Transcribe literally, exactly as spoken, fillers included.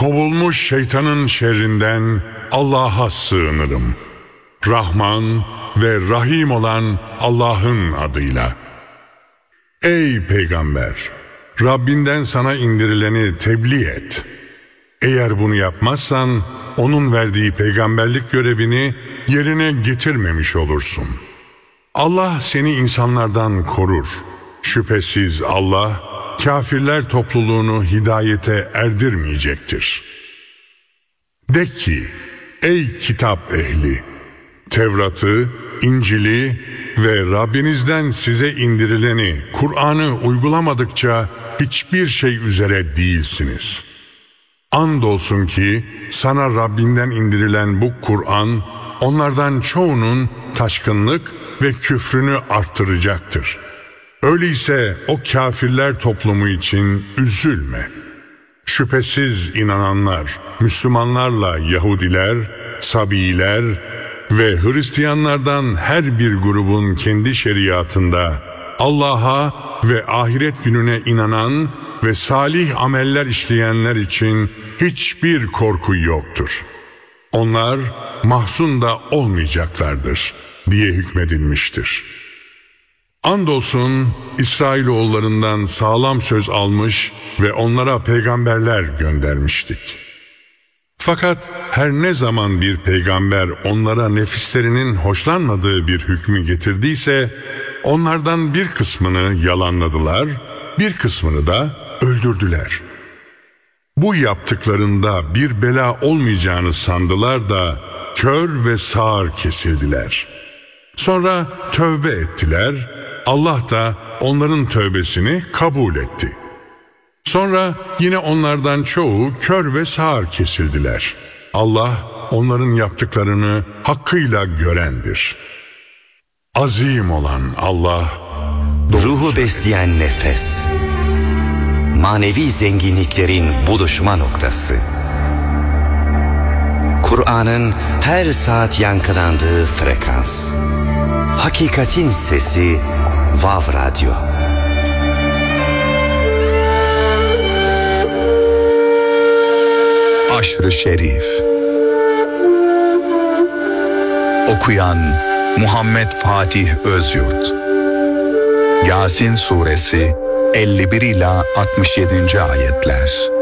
Kovulmuş şeytanın şerrinden Allah'a sığınırım. Rahman ve Rahim olan Allah'ın adıyla. Ey Peygamber! Rabbinden sana indirileni tebliğ et. Eğer bunu yapmazsan, onun verdiği peygamberlik görevini yerine getirmemiş olursun. Allah seni insanlardan korur. Şüphesiz Allah, kafirler topluluğunu hidayete erdirmeyecektir. De ki, ey kitap ehli! Tevrat'ı, İncil'i ve Rabbinizden size indirileni, Kur'an'ı uygulamadıkça hiçbir şey üzere değilsiniz. Andolsun ki sana Rabbinden indirilen bu Kur'an, onlardan çoğunun taşkınlık ve küfrünü arttıracaktır. Öyleyse o kafirler toplumu için üzülme. Şüphesiz inananlar, Müslümanlarla Yahudiler, Sabiiler ve Hristiyanlardan her bir grubun kendi şeriatında Allah'a ve ahiret gününe inanan ve salih ameller işleyenler için hiçbir korku yoktur. Onlar mahzun da olmayacaklardır diye hükmedilmiştir. Andolsun İsrailoğullarından sağlam söz almış ve onlara peygamberler göndermiştik. Fakat her ne zaman bir peygamber onlara nefislerinin hoşlanmadığı bir hükmü getirdiyse, onlardan bir kısmını yalanladılar, bir kısmını da öldürdüler. Bu yaptıklarında bir bela olmayacağını sandılar da kör ve sağır kesildiler. Sonra tövbe ettiler, Allah da onların tövbesini kabul etti. Sonra yine onlardan çoğu kör ve sağır kesildiler. Allah onların yaptıklarını hakkıyla görendir. Azim olan Allah, ruhu besleyen nefes, manevi zenginliklerin buluşma noktası. Kur'an'ın her saat yankılandığı frekans. Hakikatin sesi Vav Radyo. Aşr-ı Şerif. Okuyan Muhammed Fatih Özyurt. Yasin Suresi elli bir ila altmış yedinci ayetler.